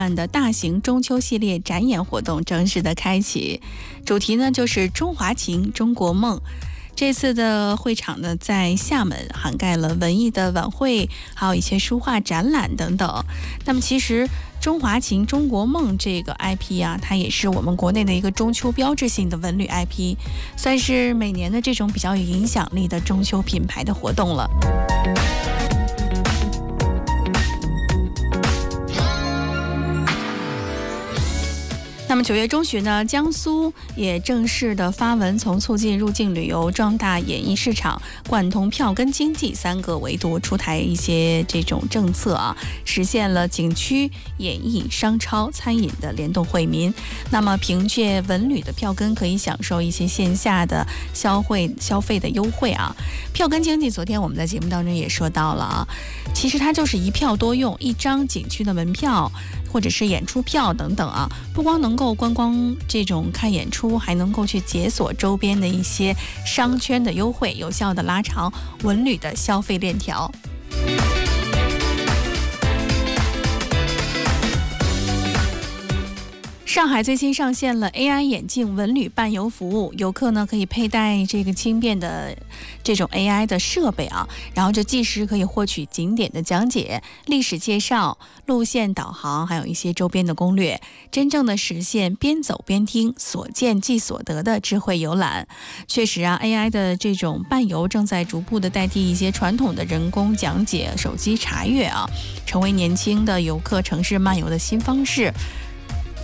的大型中秋系列展演活动正式的开启，主题呢就是中华情中国梦。这次的会场呢在厦门，涵盖了文艺的晚会，还有一些书画展览等等。那么其实中华情中国梦这个 IP 啊，它也是我们国内的一个中秋标志性的文旅 IP， 算是每年的这种比较有影响力的中秋品牌的活动了。那么9月中旬呢，江苏也正式的发文，从促进入境旅游、壮大演艺市场、贯通票根经济3个维度出台一些这种政策啊，实现了景区、演艺、商超、餐饮的联动惠民。那么凭借文旅的票根，可以享受一些线下的消费的优惠啊。票根经济，昨天我们在节目当中也说到了啊，其实它就是一票多用，一张景区的门票或者是演出票等等啊，不光能够观光这种看演出，还能够去解锁周边的一些商圈的优惠，有效的拉长文旅的消费链条。上海最新上线了 AI 眼镜文旅伴游服务，游客呢可以佩戴这个轻便的这种 AI 的设备啊，然后就即时可以获取景点的讲解、历史介绍、路线导航，还有一些周边的攻略，真正的实现边走边听、所见即所得的智慧游览。确实啊 ，AI 的这种伴游正在逐步的代替一些传统的人工讲解、手机查阅啊，成为年轻的游客城市漫游的新方式。